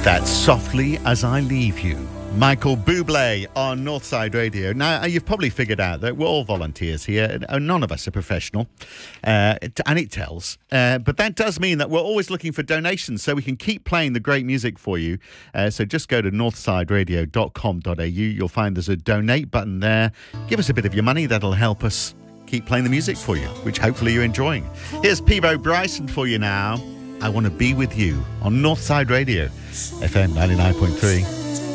That's Softly As I Leave You. Michael Bublé on Northside Radio. Now, you've probably figured out that we're all volunteers here. None of us are professional, and it tells. But that does mean that we're always looking for donations so we can keep playing the great music for you. So just go to northsideradio.com.au. You'll find there's a donate button there. Give us a bit of your money. That'll help us keep playing the music for you, which hopefully you're enjoying. Here's Peebo Bryson for you now. I Want to Be With You on Northside Radio, FM 99.3.